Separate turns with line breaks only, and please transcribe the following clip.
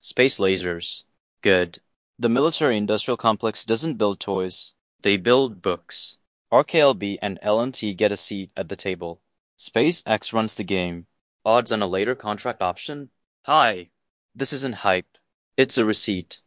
Space lasers. Good. The military-industrial complex doesn't build toys. They build books. RKLB and LNT get a seat at the table. SpaceX runs the game. Odds on a later contract option? High. This isn't hype. It's a receipt.